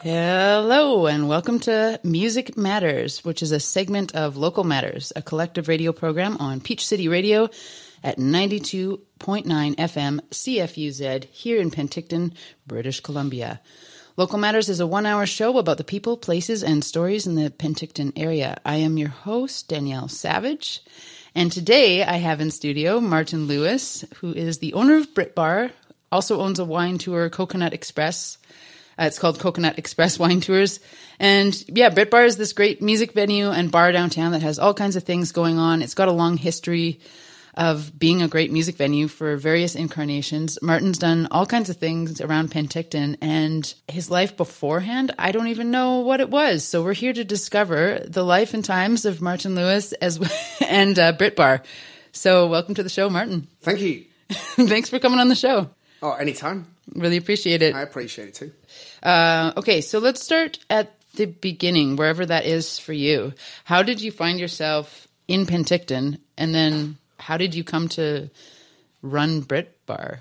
Hello, and welcome to Music Matters, which is a segment of Local Matters, a collective radio program on Peach City Radio at 92.9 FM CFUZ here in Penticton, British Columbia. Local Matters is a one-hour show about the people, places, and stories in the Penticton area. I am your host, Danielle Savage, and today I have in studio Martin Lewis, who is the owner of Brit Bar, also owns a wine tour, Coconut Express. It's called Coconut Express Wine Tours. And yeah, Brit Bar is this great music venue and bar downtown that has all kinds of things going on. It's got a long history of being a great music venue for various incarnations. Martin's done all kinds of things around Penticton, and his life beforehand, I don't even know what it was. So we're here to discover the life and times of Martin Lewis and Brit Bar. So welcome to the show, Martin. Thank you. Thanks for coming on the show. Oh, anytime. Really appreciate it. I appreciate it too. Okay, so let's start at the beginning, wherever that is for you. How did you find yourself in Penticton, and then how did you come to run Brit Bar?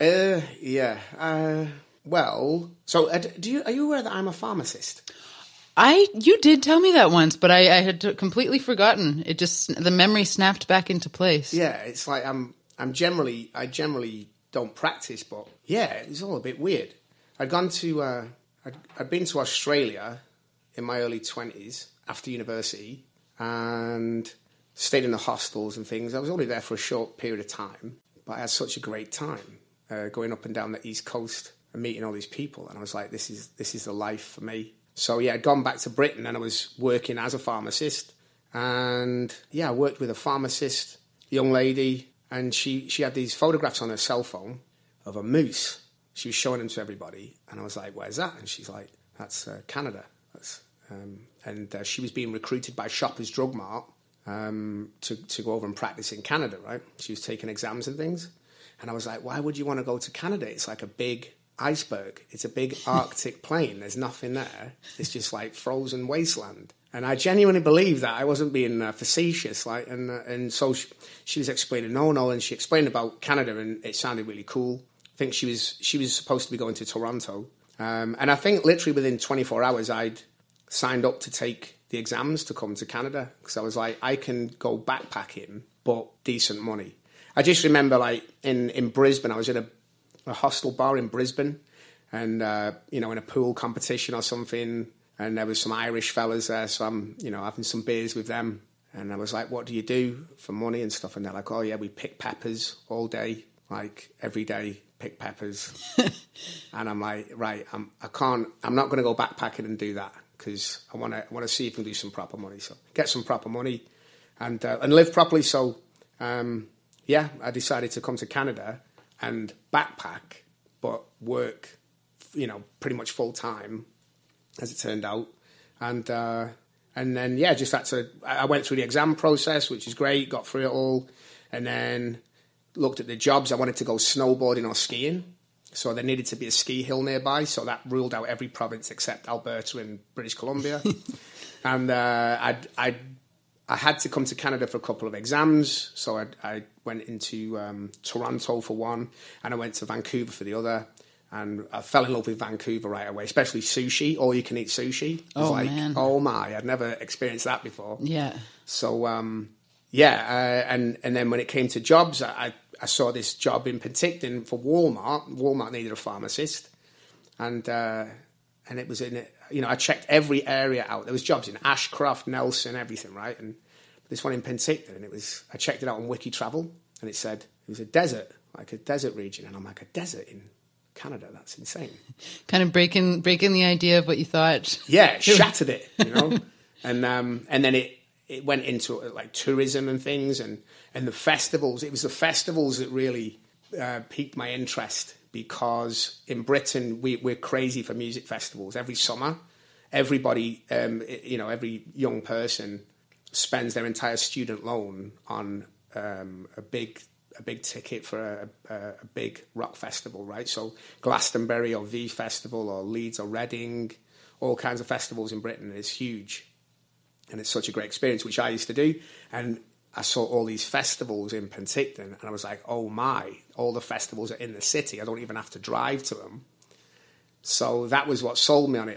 Well, so are you aware that I'm a pharmacist? You did tell me that once, but I had completely forgotten. It just, the memory snapped back into place. Yeah, it's like I generally don't practice, but yeah, it's all a bit weird. I'd been to Australia in my early 20s after university and stayed in the hostels and things. I was only there for a short period of time, but I had such a great time going up and down the East Coast and meeting all these people. And I was like, this is the life for me. So yeah, I'd gone back to Britain and I was working as a pharmacist. And yeah, I worked with a pharmacist, young lady, and she had these photographs on her cell phone of a moose. She was showing them to everybody, and I was like, "Where's that?" And she's like, "That's Canada." And she was being recruited by Shoppers Drug Mart to go over and practice in Canada, right? She was taking exams and things, and I was like, "Why would you want to go to Canada? It's like a big iceberg. It's a big Arctic plain. There's nothing there. It's just like frozen wasteland." And I genuinely believed that. I wasn't being facetious, like, and so she was explaining, no, and she explained about Canada, and it sounded really cool. I think she was supposed to be going to Toronto, and I think literally within 24 hours I'd signed up to take the exams to come to Canada, because I was like, I can go backpacking, but decent money. I just remember, like, in Brisbane, I was in a hostel bar in Brisbane, and in a pool competition or something. And there was some Irish fellas there, so I'm, having some beers with them. And I was like, "What do you do for money and stuff?" And they're like, "Oh yeah, we pick peppers all day, like every day, pick peppers." And I'm like, "Right, I'm not going to go backpacking and do that, because I want to see if I can do some proper money. So get some proper money and live properly." So I decided to come to Canada and backpack, but work, pretty much full time, as it turned out. And then, just had to... I went through the exam process, which is great, got through it all, and then looked at the jobs. I wanted to go snowboarding or skiing, so there needed to be a ski hill nearby, so that ruled out every province except Alberta and British Columbia. And I had to come to Canada for a couple of exams, so I went into Toronto for one, and I went to Vancouver for the other. And I fell in love with Vancouver right away, especially sushi, all-you-can-eat sushi. Man. Oh my, I'd never experienced that before. Yeah. So, and then when it came to jobs, I saw this job in Penticton for Walmart. Walmart needed a pharmacist. And it was in it, I checked every area out. There was jobs in Ashcroft, Nelson, everything, right? And this one in Penticton, and I checked it out on Wiki Travel, and it said it was a desert, like a desert region. And I'm like, a desert in Canada, that's insane. Kind of breaking the idea of what you thought. Yeah, it shattered it, and then it went into like tourism and things, and the festivals. It was the festivals that really piqued my interest, because in Britain we're crazy for music festivals. Every summer, everybody, every young person spends their entire student loan on a big ticket for a big rock festival, right? So Glastonbury or V Festival or Leeds or Reading, all kinds of festivals in Britain is huge. And it's such a great experience, which I used to do. And I saw all these festivals in Penticton, and I was like, oh my, all the festivals are in the city. I don't even have to drive to them. So that was what sold me on it.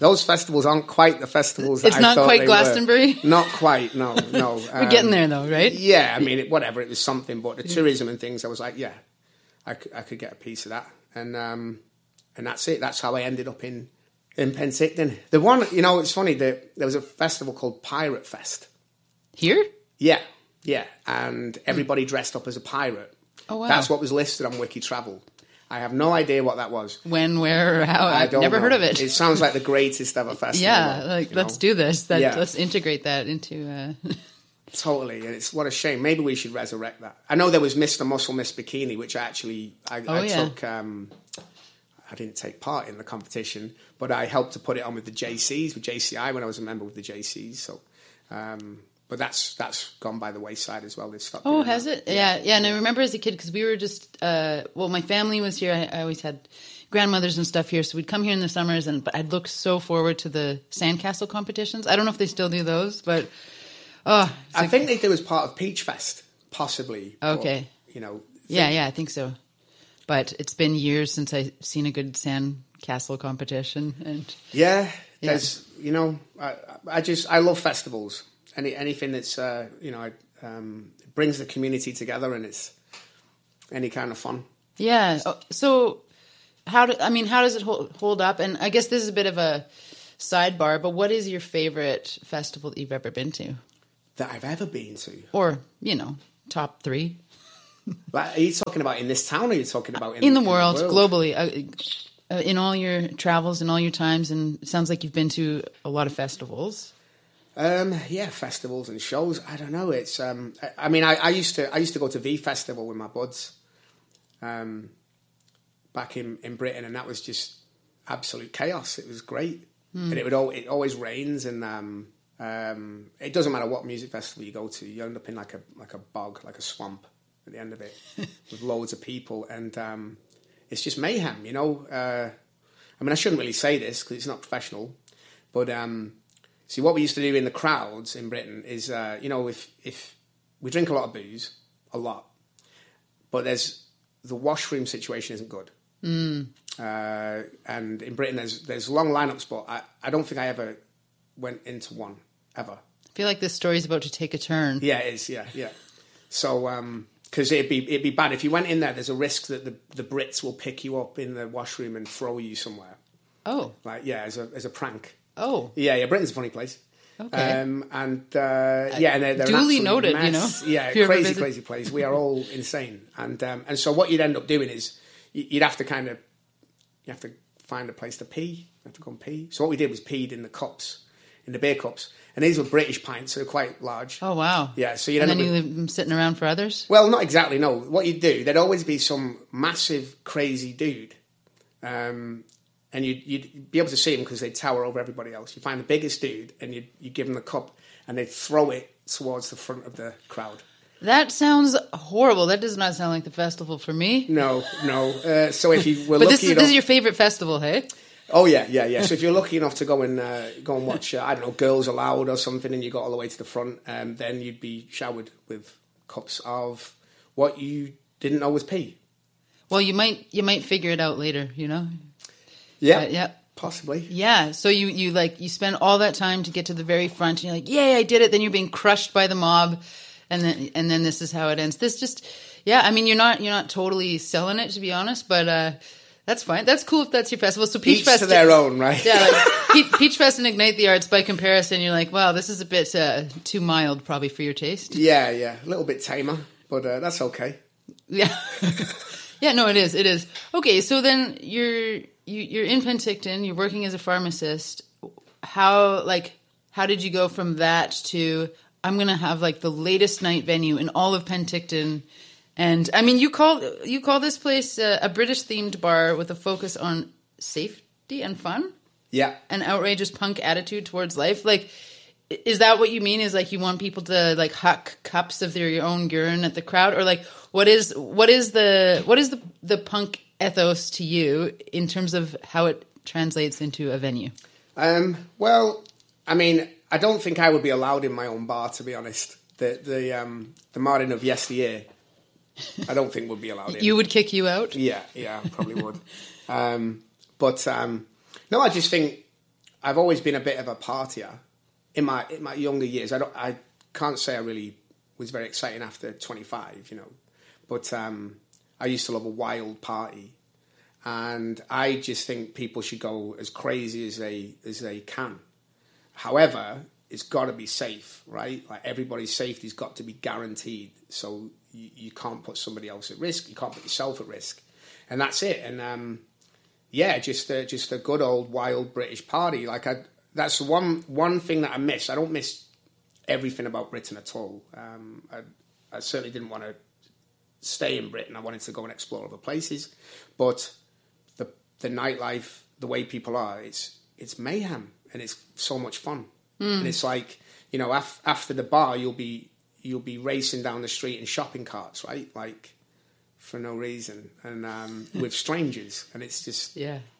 those festivals aren't quite the festivals that It's I not thought quite they Glastonbury? were. Not quite, no. We're getting there, though, right? Yeah, I mean, whatever, it was something. But the tourism and things, I was like, yeah, I could get a piece of that. And that's it. That's how I ended up in Penticton. The one, it's funny, there was a festival called Pirate Fest. Here? Yeah. And everybody dressed up as a pirate. Oh, wow. That's what was listed on Wiki Travel. I have no idea what that was. When, where, or how? I I've don't never know. heard of it. It sounds like the greatest ever festival. Yeah, let's do this. Yeah. Let's integrate that into... Totally, and it's what a shame. Maybe we should resurrect that. I know there was Mr. Muscle, Miss Bikini, which I took. I didn't take part in the competition, but I helped to put it on with the JCs, with JCI when I was a member with the JCs. So, but that's gone by the wayside as well. They've stopped. Oh, has it? Yeah. And I remember as a kid because we were just my family was here. I always had grandmothers and stuff here, so we'd come here in the summers, but I'd look so forward to the sandcastle competitions. I don't know if they still do those, but. Oh, I think they do as part of Peach Fest, possibly. Okay. But, Yeah, I think so. But it's been years since I've seen a good sandcastle competition, and there's I love festivals. Anything that's it brings the community together, and it's any kind of fun. Yeah. So how does it hold up? And I guess this is a bit of a sidebar, but what is your favorite festival that you've ever been to? That I've ever been to? Or, top 3? Are you talking about in this town, or are you talking about in the world, globally, in all your travels and all your times? And it sounds like you've been to a lot of festivals. Yeah, festivals and shows. I don't know. It's I used to go to V Festival with my buds back in Britain, and that was just absolute chaos. It was great, and it always rains, and it doesn't matter what music festival you go to, you end up in like a bog, like a swamp at the end of it, with loads of people, and it's just mayhem, I shouldn't really say this because it's not professional, but see, what we used to do in the crowds in Britain is, if we drink a lot of booze, a lot, but the washroom situation isn't good. And in Britain, there's long lineups, but I don't think I ever went into one ever. I feel like this story's about to take a turn. Yeah, it is. Yeah. So, because it'd be bad if you went in there. There's a risk that the Brits will pick you up in the washroom and throw you somewhere. Oh, as a prank. Oh, yeah. Britain's a funny place. Okay. And they're duly an noted. Mess. Yeah, crazy place. We are all insane. And so what you'd end up doing is you'd have to find a place to pee. You have to go and pee. So what we did was peed in the cups, in the beer cups. And these were British pints, so they're quite large. Oh, wow. Yeah, so you leave them sitting around for others? Well, not exactly, no. What you'd do, there'd always be some massive, crazy dude. And you'd be able to see him because they'd tower over everybody else. You find the biggest dude, and you give him the cup, and they'd throw it towards the front of the crowd. That sounds horrible. That does not sound like the festival for me. No. So if you were but lucky this is your favorite festival, hey? Oh, yeah. So if you're lucky enough to go and watch, I don't know, Girls Aloud or something, and you got all the way to the front, then you'd be showered with cups of what you didn't know was pee. Well, you might figure it out later, Yeah. Yeah. Possibly. Yeah. So you spend all that time to get to the very front, and you're like, yay, I did it. Then you're being crushed by the mob, and then this is how it ends. This just, you're not totally selling it, to be honest, but that's fine. That's cool if that's your festival. So Peach Fest, to their own, right? Yeah, Peach Fest and Ignite the Arts. By comparison, you're like, wow, this is a bit too mild, probably for your taste. Yeah, a little bit tamer, but that's okay. Yeah, yeah. No, it is. It is okay. So then you're in Penticton. You're working as a pharmacist. How did you go from that to I'm going to have the latest night venue in all of Penticton? And I mean, you call this place a British-themed bar with a focus on safety and fun? Yeah. An outrageous punk attitude towards life? Is that what you mean? Is you want people to huck cups of their own urine at the crowd? Or what is the punk ethos to you in terms of how it translates into a venue? Well, I mean, I don't think I would be allowed in my own bar, to be honest. The Martin of yesteryear, I don't think would be allowed in. You would kick you out? Yeah, I probably would. But no, I just think I've always been a bit of a partier in my younger years. I can't say I really was very exciting after 25, you know, but I used to love a wild party, and I just think people should go as crazy as they can. However, it's got to be safe, right? Like, everybody's safety's got to be guaranteed. So you can't put somebody else at risk. You can't put yourself at risk, and that's it. And just a good old wild British party. Like, that's one thing that I miss. I don't miss everything about Britain at all. I certainly didn't want to stay in Britain. I wanted to go and explore other places, but the nightlife, the way people are, it's mayhem, and it's so much fun. And it's like, you know, after the bar, you'll be racing down the street in shopping carts, right? Like, for no reason, and with strangers, and it's just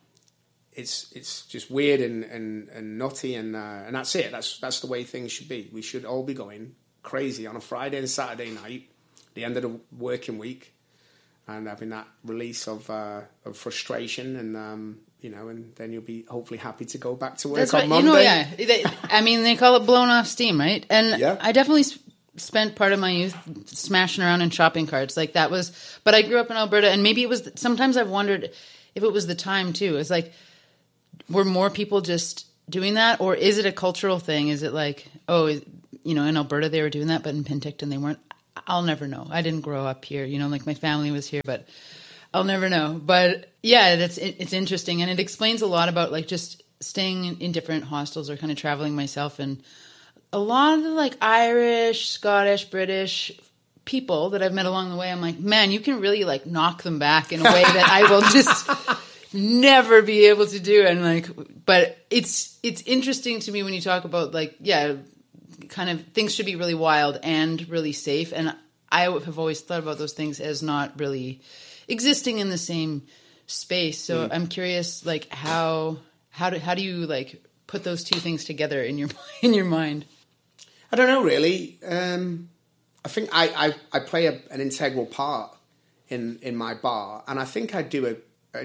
it's just weird and nutty, and that's it. That's the way things should be. We should all be going crazy on a Friday and Saturday night, the end of the working week, and having that release of frustration, and you know, and then you'll be hopefully happy to go back to work on Monday. You know, I mean, they call it blown off steam, right? And I definitely spent part of my youth smashing around in shopping carts. Like, that was, but I grew up in Alberta, and maybe it was, sometimes I've wondered if it was the time too. It's like, were more people just doing that, or is it a cultural thing? Is it like, oh, you know, in Alberta they were doing that, but in Penticton they weren't? I'll never know. I didn't grow up here, you know, like my family was here, but I'll never know. But yeah, it's interesting, and it explains a lot about, like, just staying in different hostels or kind of traveling myself. And a lot of the, like, Irish, Scottish, British people that I've met along the way, I'm like, man, you can really, like, knock them back in a way that I will just never be able to do. And, like, but it's interesting to me when you talk about, like, kind of things should be really wild and really safe. And I have always thought about those things as not really existing in the same space. So I'm curious, like, how do you, like, put those two things together in your mind? I don't know, really. I think I play an integral part in my bar, and I think I do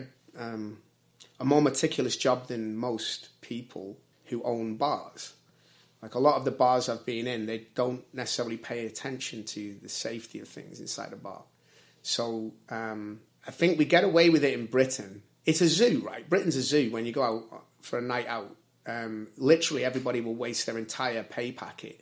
a more meticulous job than most people who own bars. Like, a lot of the bars I've been in, they don't necessarily pay attention to the safety of things inside a bar. So I think we get away with it in Britain. It's a zoo, right? Britain's a zoo. When you go out for a night out, literally everybody will waste their entire pay packet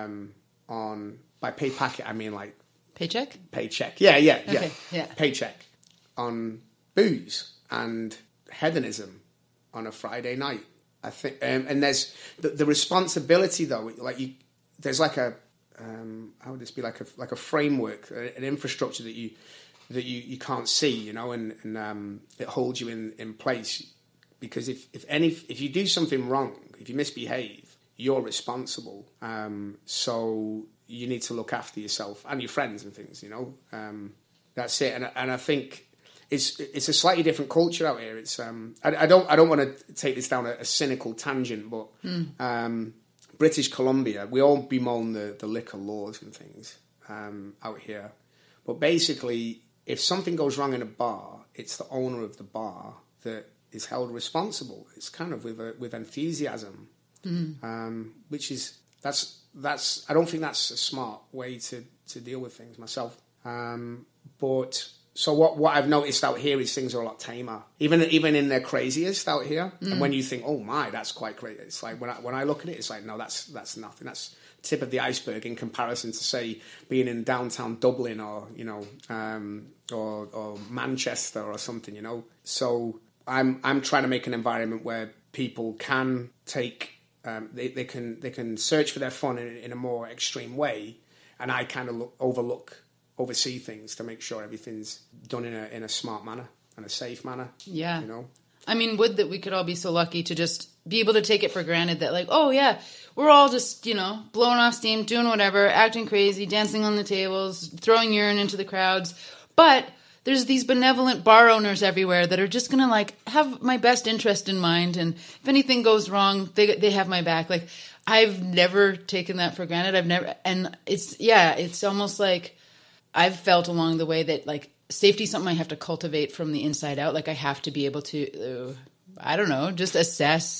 by pay packet I mean, like, paycheck. Yeah. Okay, yeah. Paycheck on booze and hedonism on a Friday night. I think, and there's the responsibility, though. Like, there's like a how would this be, like a framework, an infrastructure that you can't see, you know, and it holds you in place, because if you do something wrong, if you misbehave, you're responsible. So you need to look after yourself and your friends and things, you know. That's it. And I think it's a slightly different culture out here. It's I don't want to take this down a cynical tangent, but British Columbia, we all bemoan the liquor laws and things out here, but basically, if something goes wrong in a bar, it's the owner of the bar that is held responsible. It's kind of with enthusiasm, which is that's I don't think that's a smart way to deal with things myself. But so what I've noticed out here is things are a lot tamer, even in their craziest out here. And when you think, oh my, that's quite crazy, it's like when I look at it, it's like, no, that's nothing. That's tip of the iceberg in comparison to, say, being in downtown Dublin, or, you know, or Manchester or something, you know. So I'm trying to make an environment where people can take they can search for their fun in a more extreme way, and I kind of oversee things to make sure everything's done in a smart manner and a safe manner. Yeah, you know. I mean, would that we could all be so lucky to just be able to take it for granted that, like, oh yeah, we're all just, you know, blowing off steam, doing whatever, acting crazy, dancing on the tables, throwing urine into the crowds. But there's these benevolent bar owners everywhere that are just going to, like, have my best interest in mind. And if anything goes wrong, they have my back. Like, I've never taken that for granted. And it's almost like I've felt along the way that, like, safety is something I have to cultivate from the inside out. Like, I have to be able to, I don't know, just assess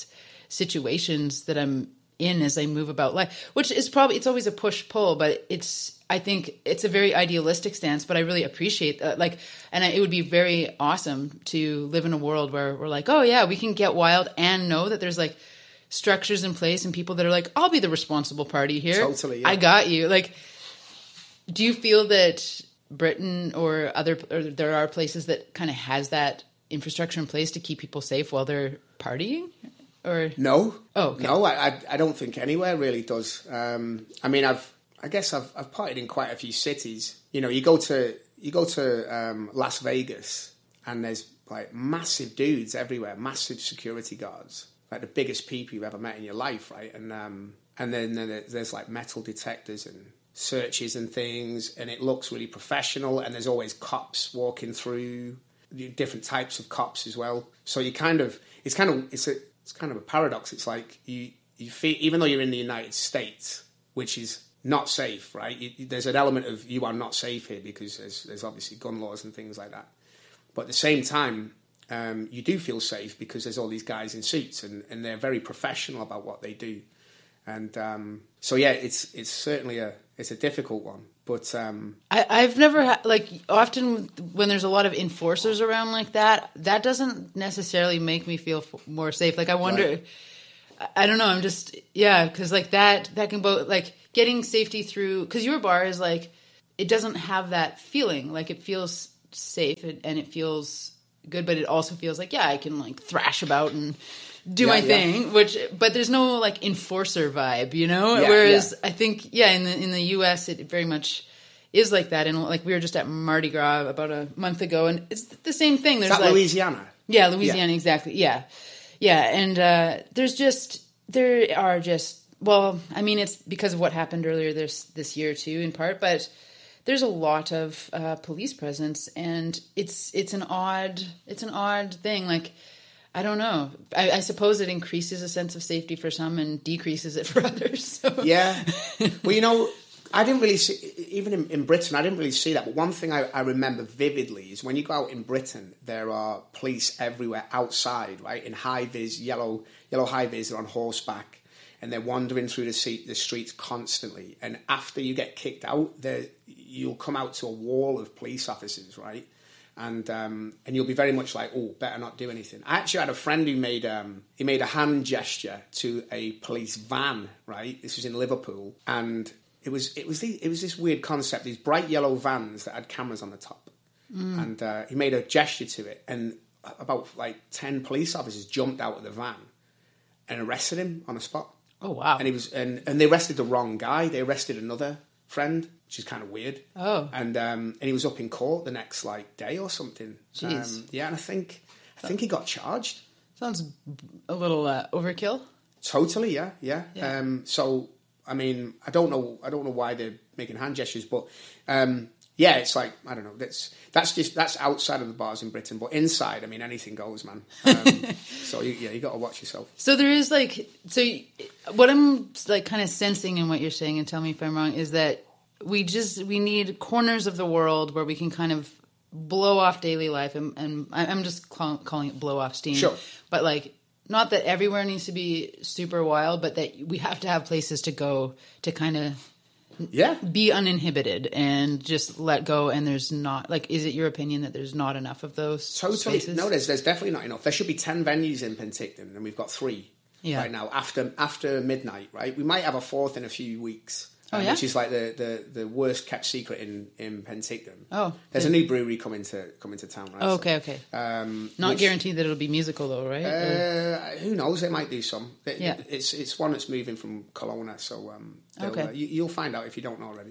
situations that I'm in as I move about life, which is probably, it's always a push-pull, but I think it's a very idealistic stance, but I really appreciate that. It would be very awesome to live in a world where we're like, oh yeah, we can get wild and know that there's like structures in place and people that are like, I'll be the responsible party here. Totally, yeah. I got you. Like, do you feel that Britain or there are places that kind of has that infrastructure in place to keep people safe while they're partying? Or no, okay. No, I don't think anywhere really does. I mean, I've partied in quite a few cities. You know, you go to Las Vegas, and there's like massive dudes everywhere, massive security guards, like the biggest people you've ever met in your life, right? And then there's like metal detectors and searches and things, and it looks really professional. And there's always cops walking through, different types of cops as well. So it's kind of a paradox. It's like you feel, even though you're in the United States, which is not safe, right? There's an element of you are not safe here because there's obviously gun laws and things like that. But at the same time, you do feel safe because there's all these guys in suits and they're very professional about what they do. And so yeah, it's certainly a difficult one. But I've never had, like, often when there's a lot of enforcers around like that doesn't necessarily make me feel more safe. Like, I wonder, right. I don't know. I'm just, yeah, because like that can both, like, getting safety through, because your bar is like, it doesn't have that feeling. Like, it feels safe and it feels good, but it also feels like, yeah, I can like thrash about and do my thing, but there's no like enforcer vibe, you know? Whereas I think, in the US, it very much is like that. And like, we were just at Mardi Gras about a month ago, and it's the same thing. There's is that like, Louisiana? Yeah, Louisiana, exactly. Yeah. Yeah. And well, I mean, it's because of what happened earlier this year too, in part, but there's a lot of police presence, and it's an odd thing. Like, I don't know. I suppose it increases a sense of safety for some and decreases it for others. So. Yeah. Well, you know, I didn't really see, even in Britain, I didn't really see that. But one thing I remember vividly is when you go out in Britain, there are police everywhere outside, right? In high-vis, yellow high-vis, they're on horseback, and they're wandering through the streets constantly. And after you get kicked out, you'll come out to a wall of police officers, right? And you'll be very much like, oh, better not do anything. I actually had a friend who made a hand gesture to a police van, right? This was in Liverpool, and it was this weird concept, these bright yellow vans that had cameras on the top, and he made a gesture to it, and about like 10 police officers jumped out of the van and arrested him on the spot. Oh wow! And he was and they arrested the wrong guy. They arrested another friend, which is kind of weird. Oh. And he was up in court the next like day or something. Jeez. Yeah, and I think he got charged. Sounds a little overkill. Totally, yeah. So I mean, I don't know why they're making hand gestures, but yeah, it's like, I don't know. That's outside of the bars in Britain, but inside, I mean, anything goes, man. So you got to watch yourself. So there is like, what I'm like kind of sensing in what you're saying, and tell me if I'm wrong, is that we need corners of the world where we can kind of blow off daily life, and I'm just calling it blow off steam. Sure. But like, not that everywhere needs to be super wild, but that we have to have places to go to kind of be uninhibited and just let go. And there's not, like, is it your opinion that there's not enough of those spaces? No, there's definitely not enough. There should be 10 venues in Penticton, and we've got 3 right now after midnight, right? We might have a 4th in a few weeks. Which is like the worst kept secret in Penticton. Oh, there's a new brewery coming to town. Right? Oh, okay. Not guaranteed that it'll be musical though, right? Who knows? They might do some. It's one that's moving from Kelowna, so you'll find out if you don't know already.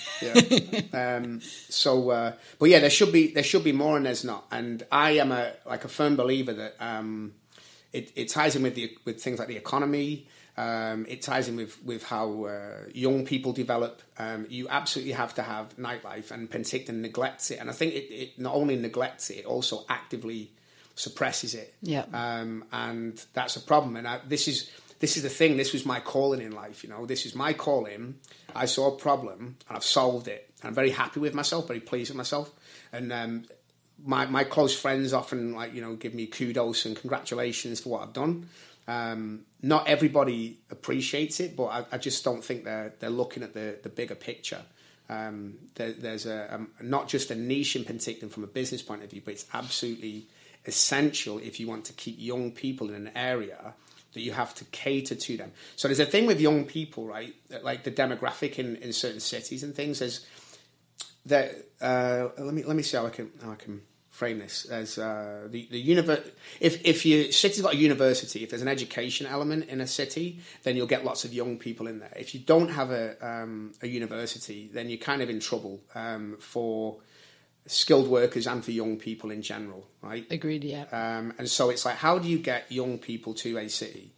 But yeah, there should be more, and there's not. And I am a firm believer that it ties in with things like the economy. It ties in with how young people develop. You absolutely have to have nightlife, and Penticton neglects it. And I think it not only neglects it, it also actively suppresses it. Yeah. And that's a problem. And this is the thing. This was my calling in life. You know, this is my calling. I saw a problem and I've solved it. And I'm very happy with myself, very pleased with myself. And my close friends often give me kudos and congratulations for what I've done. Not everybody appreciates it, but I just don't think they're looking at the bigger picture. There's not just a niche in Penticton from a business point of view, but it's absolutely essential if you want to keep young people in an area that you have to cater to them. So there's a thing with young people, right? Like the demographic in certain cities and things. There's that. Let me see how I can frame this. As if your city's got a university, if there's an education element in a city, then you'll get lots of young people in there. If you don't have a university, then you're kind of in trouble for skilled workers and for young people in general, right? Agreed, yeah. And so it's like, how do you get young people to a city?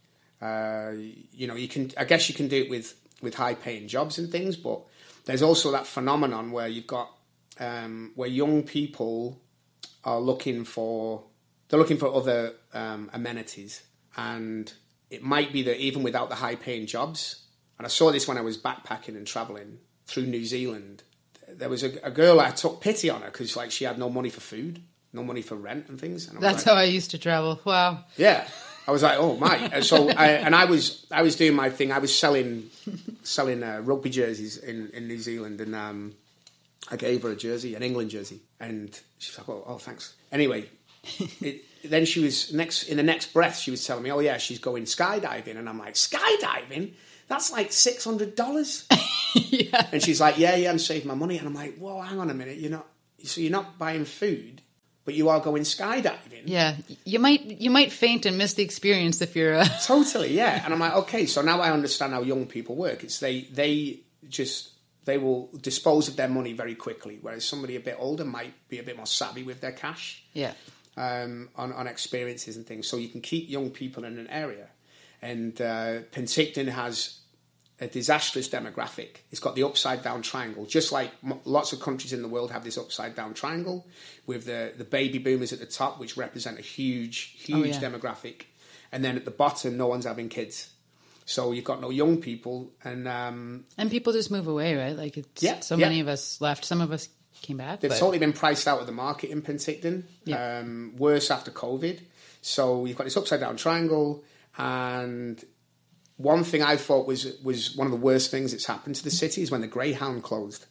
You can, I guess you can do it with high paying jobs and things, but there's also that phenomenon where you've got where young people are looking for other amenities, and it might be that even without the high paying jobs, and I saw this when I was backpacking and traveling through New Zealand, there was a girl, I took pity on her because like she had no money for food, no money for rent and things. And that's how I used to travel. Wow. Yeah. I was like, oh my. And so I was doing my thing. I was selling rugby jerseys in New Zealand, and I gave her a jersey, an England jersey, and she's like, oh thanks. Anyway, then she was in the next breath, she was telling me, oh yeah, she's going skydiving, and I'm like, skydiving? That's like $600. Yeah. And she's like, yeah, I'm saving my money, and I'm like, whoa, hang on a minute, you're not buying food, but you are going skydiving. Yeah, you might faint and miss the experience if you're Totally, yeah. And I'm like, okay, so now I understand how young people work. It's they will dispose of their money very quickly, whereas somebody a bit older might be a bit more savvy with their cash. Yeah. On experiences and things. So you can keep young people in an area. And Penticton has a disastrous demographic. It's got the upside down triangle, just like lots of countries in the world have this upside down triangle with the baby boomers at the top, which represent a huge demographic. And then at the bottom, no one's having kids. So you've got no young people. And people just move away, right? Like many of us left. Some of us came back. They've totally been priced out of the market in Penticton. Yeah. Worse after COVID. So you've got this upside down triangle. And one thing I thought was one of the worst things that's happened to the city is when the Greyhound closed.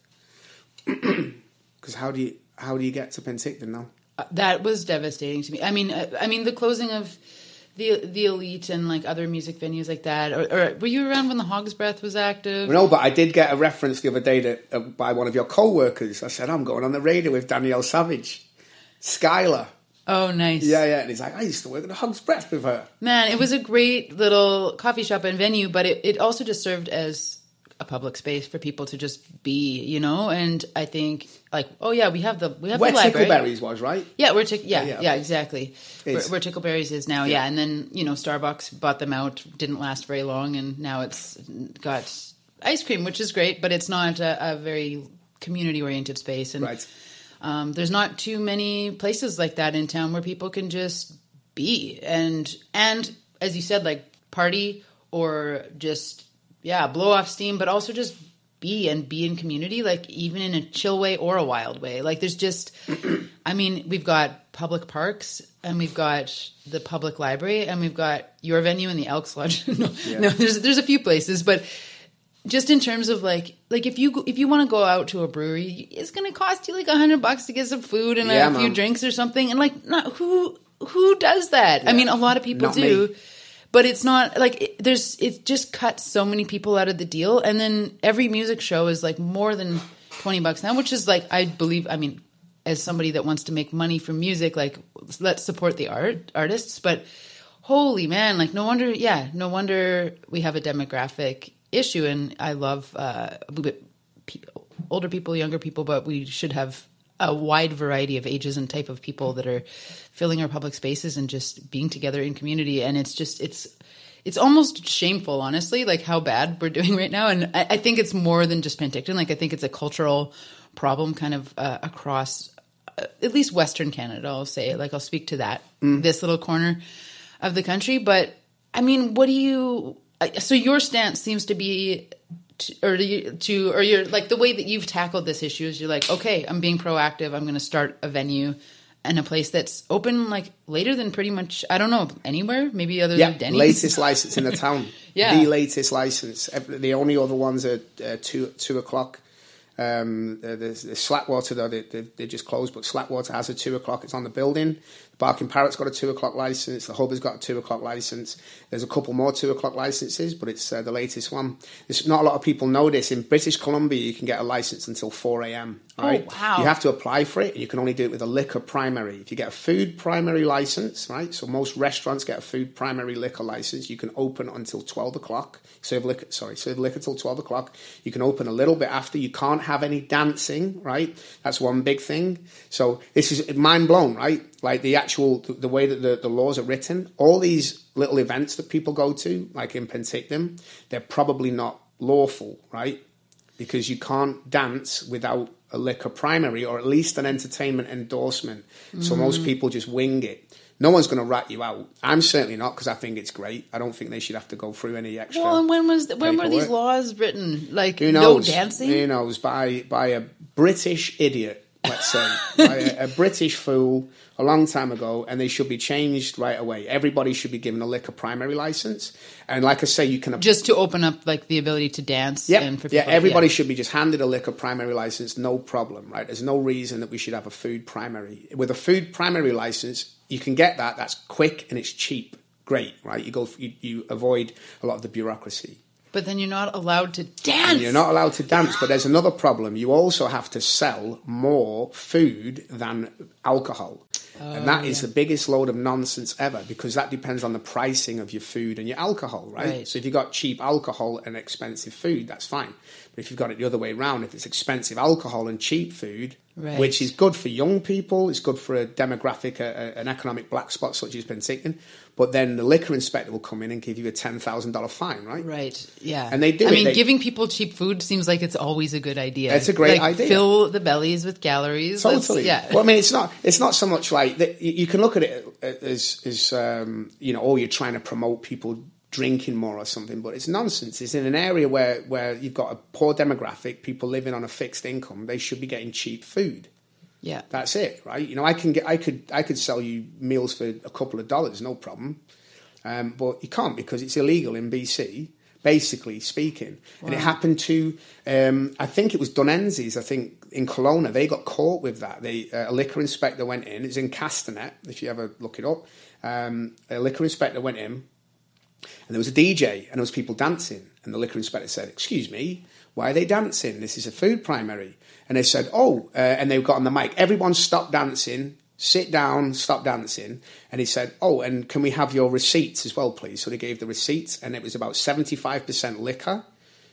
Because how do you get to Penticton now? That was devastating to me. I mean, the closing of the Elite and like other music venues like that. Or were you around when the Hog's Breath was active? No, but I did get a reference the other day by one of your co-workers. I said, I'm going on the radio with Danielle Savage, Skylar. Oh, nice. Yeah. And he's like, I used to work at the Hog's Breath with her. Man, it was a great little coffee shop and venue, but it also just served as a public space for people to just be, and I think like, oh yeah, we have the library. Tickleberries was, right? Yeah, exactly. Where Tickleberries is now, yeah. And then, Starbucks bought them out, didn't last very long, and now it's got ice cream, which is great, but it's not a very community-oriented space. And right. There's not too many places like that in town where people can just be and as you said, like party or just blow off steam, but also just be in community, like even in a chill way or a wild way. Like there's just, we've got public parks and we've got the public library and we've got your venue and the Elks Lodge. No, there's a few places, but just in terms of like if you want to go out to a brewery, it's going to cost you like $100 to get some food and a few drinks or something. And like, not who does that? Yeah. A lot of people do. Me. But it's not like it just cuts so many people out of the deal. And then every music show is like more than $20 now, which is like, I believe, as somebody that wants to make money from music, like let's support the artists. But holy man, like no wonder we have a demographic issue. And I love older people, younger people, but we should have a wide variety of ages and type of people that are filling our public spaces and just being together in community. And it's almost shameful, honestly, like how bad we're doing right now. And I think it's more than just Penticton. Like I think it's a cultural problem kind of across at least Western Canada, I'll say. Like I'll speak to that, this little corner of the country. But so your stance seems to be or you're like the way that you've tackled this issue is you're like, okay, I'm being proactive. I'm going to start a venue and a place that's open like later than pretty much, I don't know, anywhere, maybe other Yeah, than Denny's. latest license in the town. Yeah. The latest license. The only other ones are 2 o'clock. The Slackwater, though, they just closed, but Slackwater has a 2 o'clock. It's on the building. The Barking Parrot's got a 2 o'clock license. The Hub has got a 2 o'clock license. There's a couple more 2 o'clock licenses, but it's the latest one. There's not a lot of people know this. In British Columbia, you can get a license until 4 a.m. Right? Oh, wow. You have to apply for it, and you can only do it with a liquor primary. If you get a food primary license, right? So most restaurants get a food primary liquor license. You can open until 12 o'clock. Serve liquor till 12 o'clock. You can open a little bit after. You can't have any dancing, right? That's one big thing. So this is mind blown, right? Like the way that the laws are written, all these little events that people go to, like in Penticton, they're probably not lawful, right? Because you can't dance without a liquor primary or at least an entertainment endorsement. So most people just wing it. No one's going to rat you out. I'm certainly not, because I think it's great. I don't think they should have to go through any extra. Well, and when were these laws written? Like, Who knows? no dancing? Who knows? By a British idiot, let's say. By a British fool a long time ago, and they should be changed right away. Everybody should be given a liquor primary license. And like I say, you can... Just to open up like the ability to dance. Yep. And for people, Everybody should be just handed a liquor primary license, no problem, right? There's no reason that we should have a food primary. With a food primary license, you can get that. That's quick and it's cheap. Great, right? You avoid a lot of the bureaucracy. But then you're not allowed to dance. And you're not allowed to dance, but there's another problem. You also have to sell more food than alcohol. And that is the biggest load of nonsense ever, because that depends on the pricing of your food and your alcohol, right? So if you've got cheap alcohol and expensive food, that's fine. But if you've got it the other way around, if it's expensive alcohol and cheap food, which is good for young people, it's good for a demographic, an economic black spot such as Penticton, but then the liquor inspector will come in and give you a $10,000 fine, right? Right, yeah. And they do I mean, giving people cheap food seems like it's always a good idea. It's a great idea. Fill the bellies with calories. Totally. Well, I mean, it's not so much like that. You can look at it as you're trying to promote people drinking more or something, but it's nonsense. It's in an area where you've got a poor demographic, people living on a fixed income. They should be getting cheap food. Yeah, that's it, right? You know, I could sell you meals for a couple of dollars, no problem, but you can't, because it's illegal in BC, basically speaking. Wow. And it happened to, I think it was Dunenzi's, I think in Kelowna, they got caught with that. A liquor inspector went in. It's in Castanet, if you ever look it up. A liquor inspector went in, and there was a DJ, and there was people dancing, and the liquor inspector said, "Excuse me, why are they dancing? This is a food primary." And they said, and they got on the mic, "Everyone stop dancing, sit down, stop dancing." And he said, "And can we have your receipts as well, please?" So they gave the receipts, and it was about 75% liquor,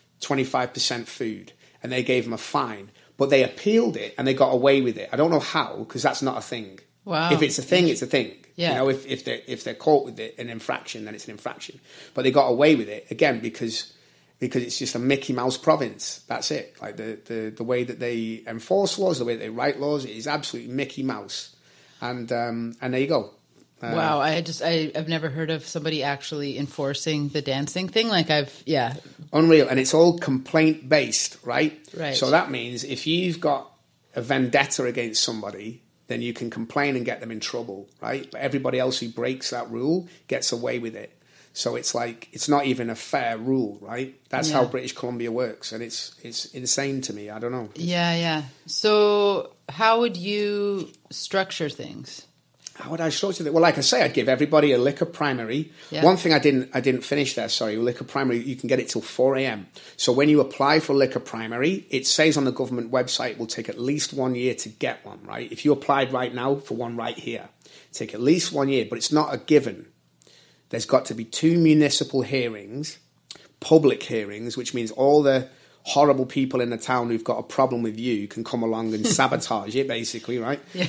25% food. And they gave them a fine. But they appealed it, and they got away with it. I don't know how, because that's not a thing. Wow. If it's a thing, it's a thing. Yeah. You know, if they're caught with it, an infraction, then it's an infraction. But they got away with it, again, because it's just a Mickey Mouse province. That's it. Like the way that they enforce laws, the way that they write laws, it is absolutely Mickey Mouse. And there you go. Wow, I've never heard of somebody actually enforcing the dancing thing. Unreal. And it's all complaint based, right? Right. So that means if you've got a vendetta against somebody, then you can complain and get them in trouble, right? But everybody else who breaks that rule gets away with it. So it's like, it's not even a fair rule, right? That's how British Columbia works. And it's insane to me. I don't know. Yeah. So how would you structure things? How would I structure it? Well, like I say, I'd give everybody a liquor primary. Yeah. One thing I didn't finish there, sorry, liquor primary, you can get it till 4 a.m. So when you apply for liquor primary, it says on the government website it will take at least 1 year to get one, right? If you applied right now for one right here, take at least 1 year, but it's not a given. There's got to be 2 municipal hearings, public hearings, which means all the horrible people in the town who've got a problem with you can come along and sabotage it, basically, right? Yeah.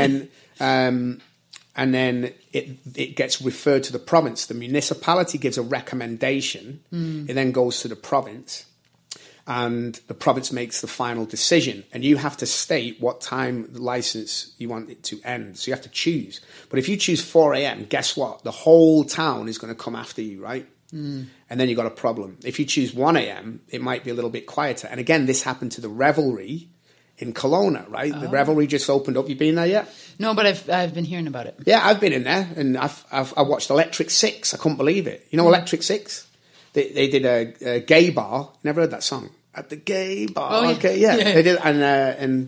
And then it gets referred to the province. The municipality gives a recommendation. It then goes to the province. And the province makes the final decision. And you have to state what time the license you want it to end. So you have to choose. But if you choose 4 a.m., guess what? The whole town is going to come after you, right? And then you've got a problem. If you choose 1 a.m., it might be a little bit quieter. And again, this happened to the Revelry in Kelowna, right? The Revelry just opened up. You been there yet? No, but I've been hearing about it. Yeah, I've been in there, and I watched Electric Six. I couldn't believe it. You know Electric Six? They did a gay bar. Never heard that song? At the gay bar. Oh, yeah. Okay, yeah. They did, and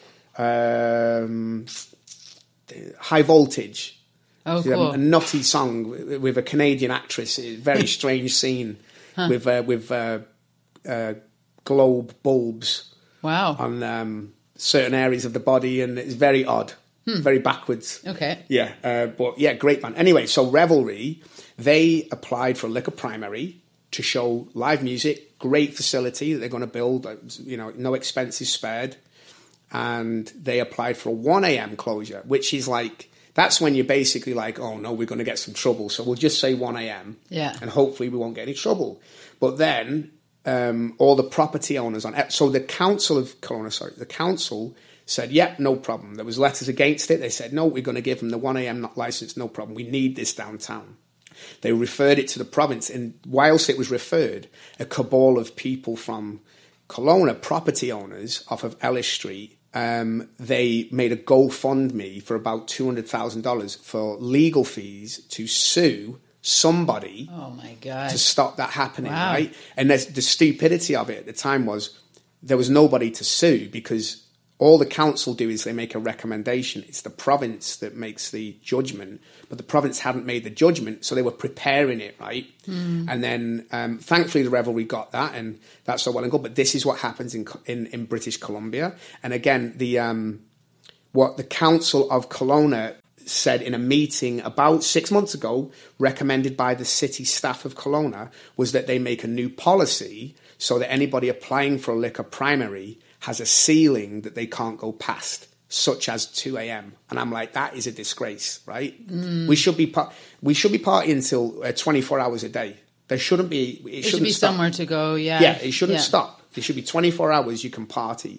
High Voltage. Oh, cool. A nutty song with a Canadian actress. A very strange scene with globe bulbs. Wow. On certain areas of the body, and it's very odd, very backwards. Okay. Yeah, but yeah, great band. Anyway, so Revelry, they applied for a liquor primary to show live music, great facility that they're going to build, no expenses spared. And they applied for a 1 a.m. closure, which is like, that's when you're basically like, oh no, we're going to get some trouble. So we'll just say 1 a.m. Yeah. And hopefully we won't get any trouble. But then all the property owners so the council of Kelowna, the council said, yeah, no problem. There was letters against it. They said, no, we're going to give them the 1 a.m. license, no problem. We need this downtown. They referred it to the province, and whilst it was referred, a cabal of people from Kelowna, property owners off of Ellis Street, they made a GoFundMe for about $200,000 for legal fees to sue somebody. Oh my God. To stop that happening, wow. right? And the stupidity of it at the time was there was nobody to sue because all the council do is they make a recommendation. It's the province that makes the judgment, but the province hadn't made the judgment, so they were preparing it, right? And then thankfully the Revelry got that, and that's all well and good. But this is what happens in British Columbia. And again, what the Council of Kelowna said in a meeting about 6 months ago, recommended by the city staff of Kelowna, was that they make a new policy so that anybody applying for a liquor primary has a ceiling that they can't go past, such as 2 a.m. And I'm like, that is a disgrace, right? We should be partying until 24 hours a day. There shouldn't be. It should be stop. somewhere to go. Yeah. Yeah, it shouldn't stop. It should be 24 hours. You can party,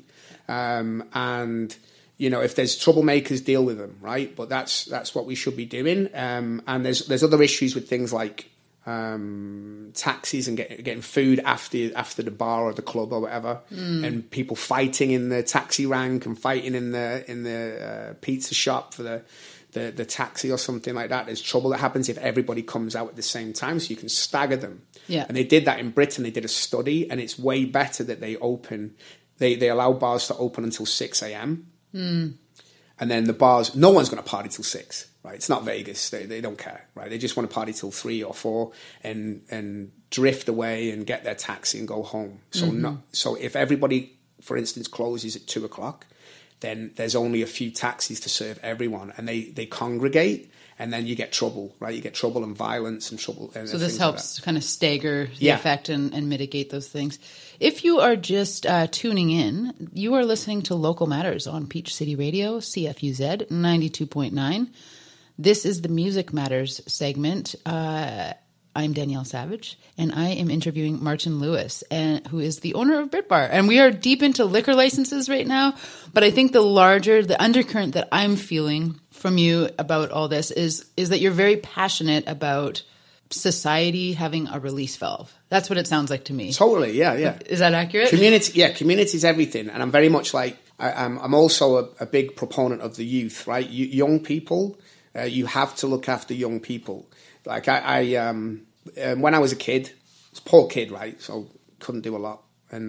and if there's troublemakers, deal with them, right? But that's what we should be doing. And there's other issues with things like taxis and getting food after the bar or the club or whatever, and people fighting in the taxi rank and fighting in the pizza shop for the taxi or something like that. There's trouble that happens if everybody comes out at the same time, so you can stagger them. Yeah. And they did that in Britain. They did a study, and it's way better that they allow bars to open until 6 a.m. And then the bars, no one's going to party till 6. Right, it's not Vegas. They don't care, right? They just want to party till 3 or 4 and drift away and get their taxi and go home. So if everybody, for instance, closes at 2 o'clock, then there's only a few taxis to serve everyone, and they congregate, and then you get trouble, right? You get trouble and violence and trouble. And so this helps kind of stagger the effect and mitigate those things. If you are just tuning in, you are listening to Local Matters on Peach City Radio, CFUZ 92.9. This is the Music Matters segment. I'm Danielle Savage, and I am interviewing Martin Lewis, who is the owner of Brit Bar. And we are deep into liquor licenses right now, but I think the undercurrent that I'm feeling from you about all this is that you're very passionate about society having a release valve. That's what it sounds like to me. Totally, yeah. Is that accurate? Community is everything, and I'm very much like I'm also a big proponent of the youth, right? Young people. You have to look after young people. Like I when I was a kid, I was a poor kid, right? So couldn't do a lot.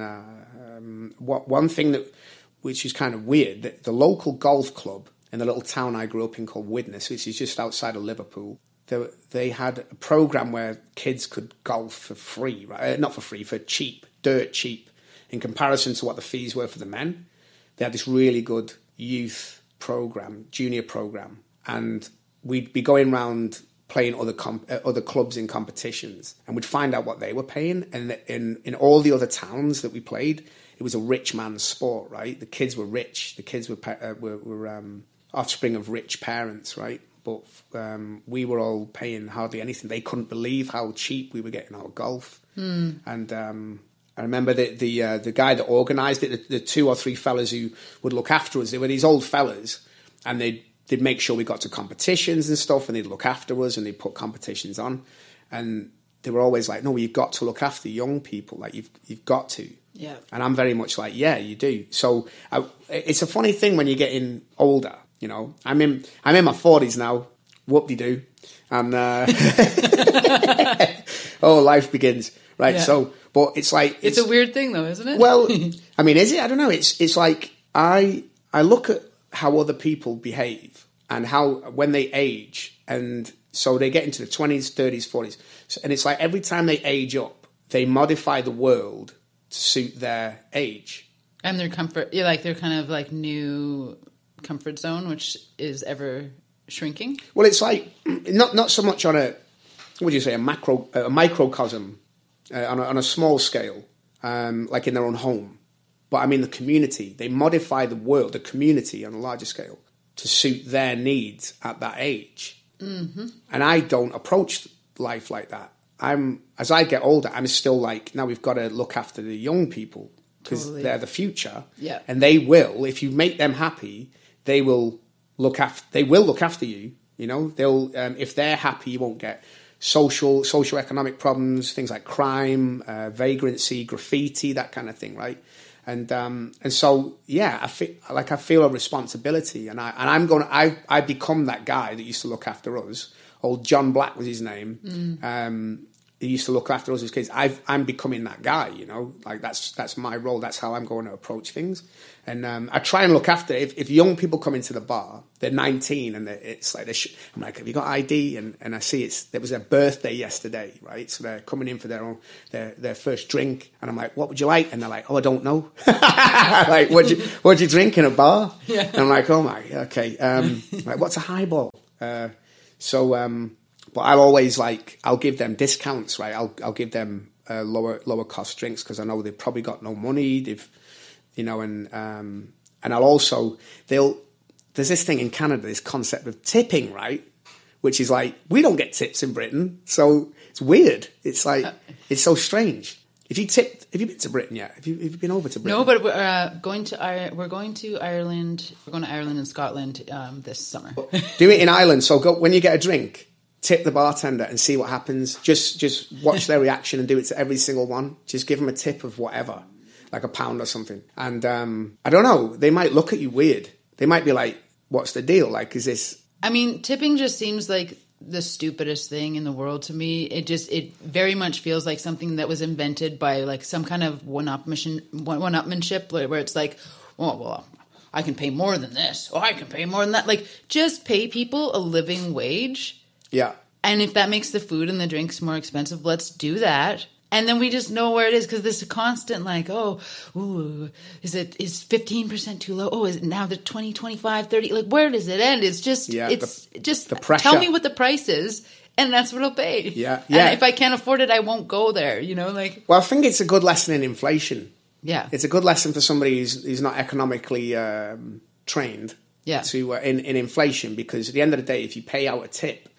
And one thing which is kind of weird, the local golf club in the little town I grew up in called Widnes, which is just outside of Liverpool, they had a program where kids could golf for free, right? Not for free, for cheap, dirt cheap, in comparison to what the fees were for the men. They had this really good youth program, junior program, and we'd be going around playing other clubs in competitions, and we'd find out what they were paying. And in all the other towns that we played, it was a rich man's sport, right? The kids were rich. The kids were offspring of rich parents, right? But we were all paying hardly anything. They couldn't believe how cheap we were getting our golf. And I remember the guy that organised it, the 2 or 3 fellas who would look after us. They were these old fellas, and they'd make sure we got to competitions and stuff, and they'd look after us, and they'd put competitions on. And they were always like, no, you've got to look after young people. Like, you've got to. Yeah. And I'm very much like, yeah, you do. So it's a funny thing when you're getting older, you know. I'm in my 40s now. Whoop-de-doo. And oh, life begins. Right. Yeah. So, but it's like... It's a weird thing though, isn't it? Well, I mean, is it? I don't know. It's like I look at how other people behave and how when they age, and so they get into the 20s, 30s, 40s. And it's like every time they age up, they modify the world to suit their age. And their comfort, they're kind of like new comfort zone, which is ever shrinking. Well, it's like not so much on a, what do you say, a microcosm, on a small scale, like in their own home. But I mean the community. They modify the world, the community on a larger scale to suit their needs at that age. Mm-hmm. And I don't approach life like that. As I get older, I'm still like, now we've got to look after the young people because they're the future. Yeah. And they will, if you make them happy, they will look after you. You know, they'll, if they're happy, you won't get socio-economic problems, things like crime, vagrancy, graffiti, that kind of thing. Right. And so, yeah, I feel a responsibility, and I become that guy that used to look after us. Old John Black was his name. He used to look after us as kids. I'm becoming that guy, you know, like that's my role. That's how I'm going to approach things. And I try and look after, if young people come into the bar, they're 19 and it's like, I'm like, have you got ID? And I see it was their birthday yesterday, right? So they're coming in for their first drink. And I'm like, what would you like? And they're like, oh, I don't know. Like, what'd you drink in a bar? Yeah. And I'm like, oh my, okay. Like, what's a highball? But I'll always I'll give them discounts, right? I'll give them lower cost drinks because I know they've probably got no money. They've, you know, and I'll also, there's this thing in Canada, this concept of tipping, right? Which is like, we don't get tips in Britain. So it's weird. It's like, it's so strange. Have you been to Britain yet? Have you been over to Britain? No, but we're going to Ireland. We're going to Ireland and Scotland this summer. Do it in Ireland. So when you get a drink, tip the bartender and see what happens. Just watch their reaction and do it to every single one. Just give them a tip of whatever, like £1 or something. And I don't know, they might look at you weird. They might be like, what's the deal? Like, is this... I mean, tipping just seems like the stupidest thing in the world to me. It very much feels like something that was invented by like some kind of one-upmanship where it's like, oh, well, I can pay more than this. Oh, I can pay more than that. Like, just pay people a living wage. Yeah. And if that makes the food and the drinks more expensive, let's do that. And then we just know where it is because this constant like, oh, ooh, is 15% too low? Oh, is it now the 20, 25, 30? Like, where does it end? It's just, just the pressure. Tell me what the price is and that's what I'll pay. Yeah. And if I can't afford it, I won't go there, you know, like. Well, I think it's a good lesson in inflation. Yeah. It's a good lesson for somebody who's not economically trained. Yeah. To in inflation, because at the end of the day, if you pay out a tip,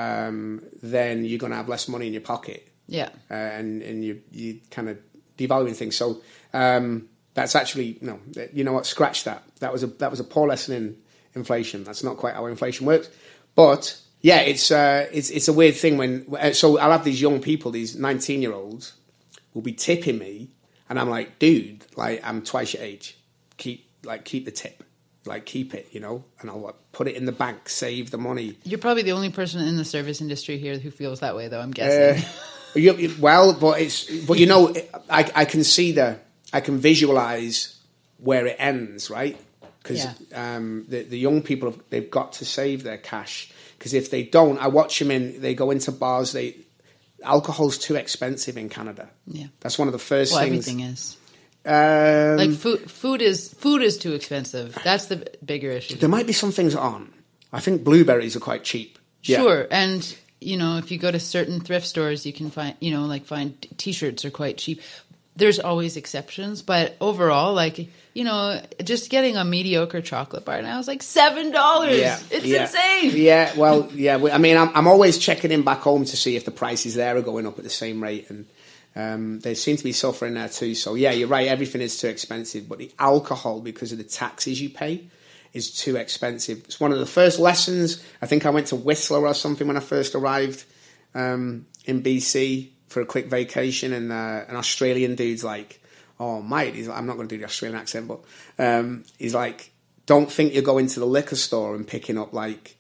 then you're going to have less money in your pocket. Yeah. And you kind of devaluing things. So that's actually, no, you know what, scratch that. That was a poor lesson in inflation. That's not quite how inflation works. But yeah, it's a weird thing when, so I'll have these young people, these 19-year-olds will be tipping me and I'm like, dude, like I'm twice your age. Keep the tip. Like, keep it, you know, and I'll put it in the bank, save the money. You're probably the only person in the service industry here who feels that way, though, I'm guessing. Well, but you know, I can see I can visualize where it ends, right? Because the young people, they've got to save their cash. Because if they don't, I watch them they go into bars, alcohol's too expensive in Canada. Yeah. That's one of the first things. Everything is. Like food is too expensive. That's the bigger issue. There might be some things on. I think blueberries are quite cheap. Sure, yeah. And you know, if you go to certain thrift stores, you can find T-shirts are quite cheap. There's always exceptions, but overall, like, you know, just getting a mediocre chocolate bar now is like $7. Yeah, it's insane. Yeah, well, yeah. I mean, I'm always checking in back home to see if the prices there are going up at the same rate, and they seem to be suffering there too. So yeah, you're right. Everything is too expensive, but the alcohol, because of the taxes you pay, is too expensive. It's one of the first lessons. I think I went to Whistler or something when I first arrived in BC for a quick vacation, and an Australian dude's like, or might, I'm not going to do the Australian accent, but he's like, don't think you're going to the liquor store and picking up like,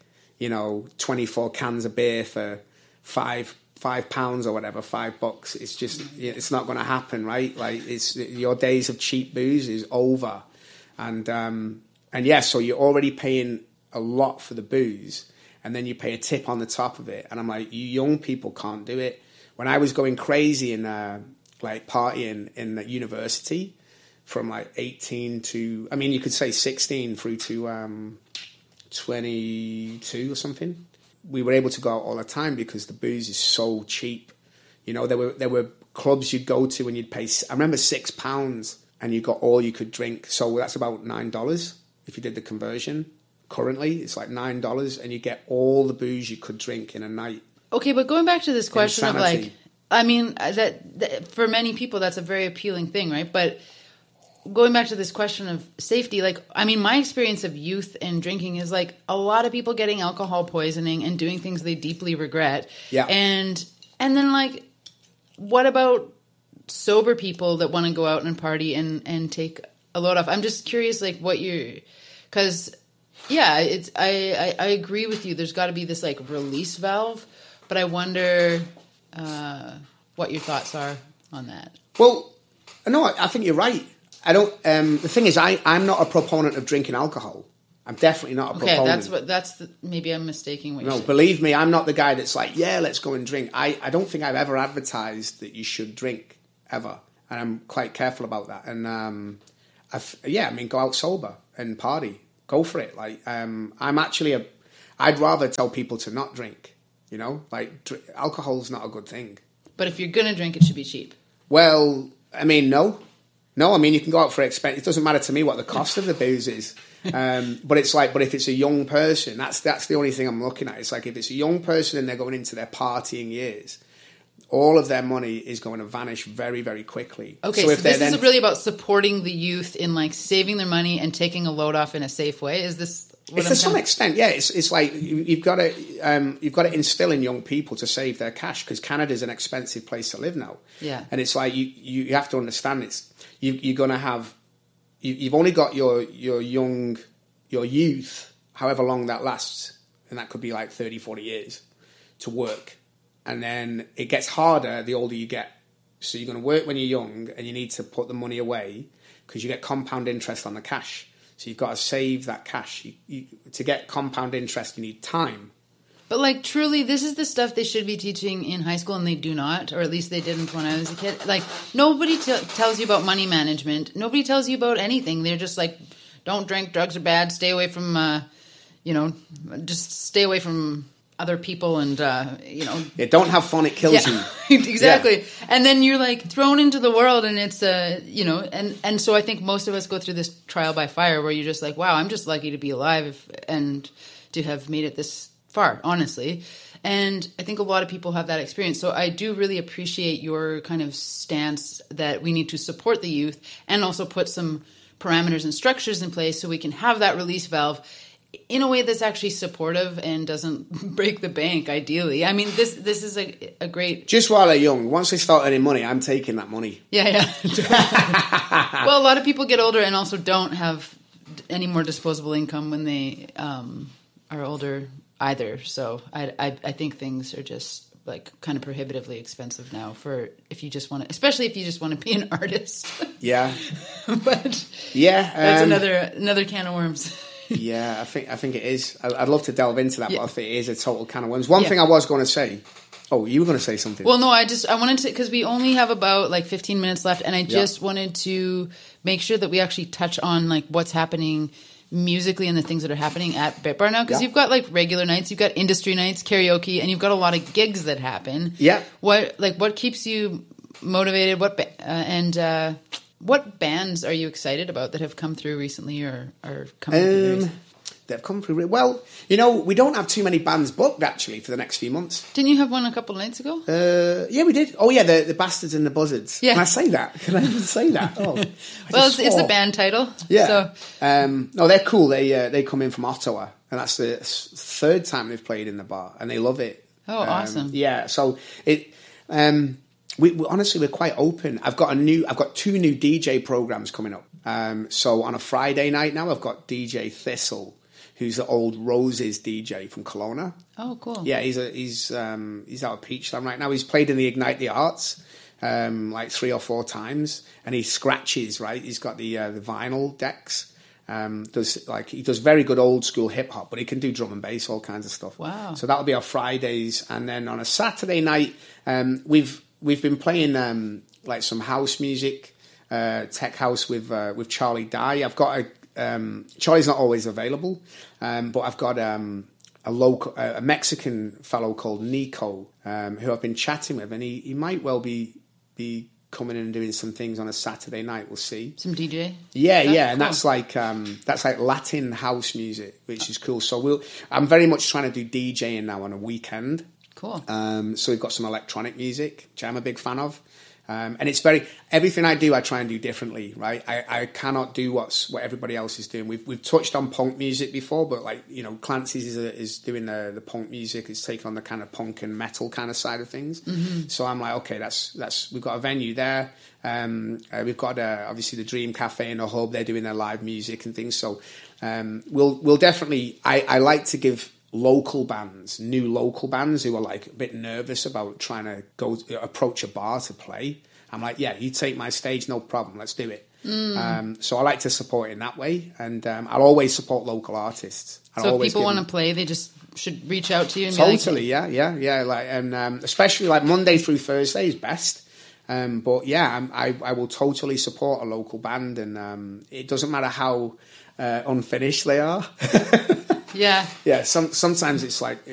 24 cans of beer for £5 or whatever, $5. It's just, it's not going to happen, right? Like, it's your days of cheap booze is over. And yeah, so you're already paying a lot for the booze, and then you pay a tip on the top of it. And I'm like, you young people can't do it. When I was going crazy and like partying in the university from like 18 to, I mean, you could say 16 through to 22 or something, we were able to go out all the time because the booze is so cheap. There were clubs you'd go to and you'd pay, I remember £6 and you got all you could drink. So that's about $9 if you did the conversion. Currently, it's like $9 and you get all the booze you could drink in a night. Okay, but going back to this question Insanity. of like, I mean, that for many people, that's a very appealing thing, right? But going back to this question of safety, like, I mean, my experience of youth and drinking is like a lot of people getting alcohol poisoning and doing things they deeply regret. Yeah. And then like, what about sober people that want to go out and party and take a load off? I'm just curious, like, what you're, because yeah, it's, I agree with you. There's got to be this like release valve, but I wonder what your thoughts are on that. Well, no, I think you're right. I don't. The thing is, I'm not a proponent of drinking alcohol. I'm definitely not a proponent. Okay, maybe I'm mistaking what you're saying. No, believe me, I'm not the guy that's like, yeah, let's go and drink. I don't think I've ever advertised that you should drink ever, and I'm quite careful about that. And I mean, go out sober and party, go for it. Like, I'd rather tell people to not drink. Alcohol's not a good thing. But if you're gonna drink, it should be cheap. Well, I mean, no. I mean, you can go out for expense. It doesn't matter to me what the cost of the booze is. But it's like, but if it's a young person, that's the only thing I'm looking at. It's like, if it's a young person and they're going into their partying years, all of their money is going to vanish very, very quickly. Okay, so this is really about supporting the youth in like saving their money and taking a load off in a safe way. Is this? It's to some extent, yeah. It's like you've got to instill in young people to save their cash, because Canada's an expensive place to live now. Yeah, and it's like you have to understand you're going to have you've only got your youth, however long that lasts, and that could be like 30, 40 years to work, and then it gets harder the older you get. So you're going to work when you're young, and you need to put the money away because you get compound interest on the cash. So you've got to save that cash. To get compound interest, you need time. But like, truly, this is the stuff they should be teaching in high school, and they do not, or at least they didn't when I was a kid. Like, nobody tells you about money management. Nobody tells you about anything. They're just like, don't drink, drugs are bad, stay away from, just stay away from other people and, Yeah, don't have fun, it kills you. Exactly. Yeah. And then you're like thrown into the world, and it's, and so I think most of us go through this trial by fire where you're just like, wow, I'm just lucky to be alive and to have made it this far, honestly. And I think a lot of people have that experience. So I do really appreciate your kind of stance that we need to support the youth and also put some parameters and structures in place so we can have that release valve in a way that's actually supportive and doesn't break the bank, ideally. I mean, this is a great... Just while they're young, once they start earning money, I'm taking that money. Yeah. Well, a lot of people get older and also don't have any more disposable income when they are older either. So I think things are just like kind of prohibitively expensive now for if you just want to, especially if you just want to be an artist. Yeah. But yeah, that's another can of worms. Yeah, I think it is. I'd love to delve into that, but I think it is a total can of worms. One thing I was going to say. Oh, you were going to say something. Well, no, I wanted to, because we only have about like 15 minutes left, and I just wanted to make sure that we actually touch on like what's happening musically and the things that are happening at Bit Bar now, because you've got like regular nights, you've got industry nights, karaoke, and you've got a lot of gigs that happen. Yeah. What keeps you motivated? What bands are you excited about that have come through recently or are coming through? They've come through. Well, we don't have too many bands booked actually for the next few months. Didn't you have one a couple of nights ago? Yeah, we did. Oh yeah, the Bastards and the Buzzards. Yeah. Can I say that? Can I even say that? Oh, well, it's the band title. Yeah. So. No, they're cool. They come in from Ottawa, and that's the third time they've played in the bar, and they love it. Oh, awesome. Yeah. So it. honestly, we're quite open. I've got 2 new DJ programs coming up. So on a Friday night now, I've got DJ Thistle, who's the old Roses DJ from Kelowna. Oh, cool. Yeah, he's out of Peachland right now. He's played in the Ignite the Arts like 3 or 4 times, and he scratches, right? He's got the vinyl decks. He does very good old school hip hop, but he can do drum and bass, all kinds of stuff. Wow. So that'll be our Fridays, and then on a Saturday night, we've been playing like some house music, tech house with Charlie Dye. I've got Charlie's not always available, but I've got a Mexican fellow called Nico, who I've been chatting with, and he might well be coming in and doing some things on a Saturday night. We'll see. Some DJ? Yeah, and cool. that's like Latin house music, which is cool. So I'm very much trying to do DJing now on a weekend. Cool. So we've got some electronic music, which I'm a big fan of. And it's everything I do, I try and do differently, right? I cannot do what everybody else is doing. We've touched on punk music before, but like, you know, Clancy's is doing the punk music. It's taken on the kind of punk and metal kind of side of things. Mm-hmm. So I'm like, okay, we've got a venue there. We've got obviously the Dream Cafe and the Hub. They're doing their live music and things. So we'll definitely. I like to give new local bands who are like a bit nervous about trying to approach a bar to play. I'm like, yeah, you take my stage, no problem, let's do it. So I like to support it in that way, and I'll always support local artists. So if people want to play, they just should reach out to you and totally, be like, yeah. Like, and especially like Monday through Thursday is best. But yeah, I will totally support a local band, and it doesn't matter how unfinished they are. Yeah. Yeah, sometimes it's like